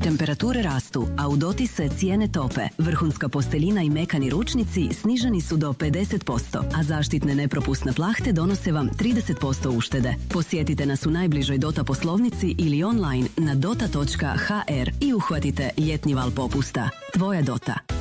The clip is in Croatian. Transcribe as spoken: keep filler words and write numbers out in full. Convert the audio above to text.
Temperature rastu, a u Doti se cijene tope. Vrhunska posteljina i mekani ručnici sniženi su do pedeset posto, a zaštitne nepropusne plahte donose vam trideset posto uštede. Posjetite nas u najbližoj Dota poslovnici ili online na dota točka h r i uhvatite ljetni val popusta. Tvoja Dota.